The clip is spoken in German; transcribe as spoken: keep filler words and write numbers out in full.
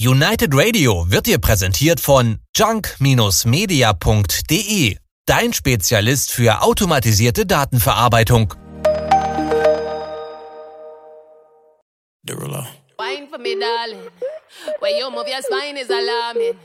United Radio wird dir präsentiert von junk Media punkt de, dein Spezialist für automatisierte Datenverarbeitung. Wine for me, darling. When you move your spine is alarming.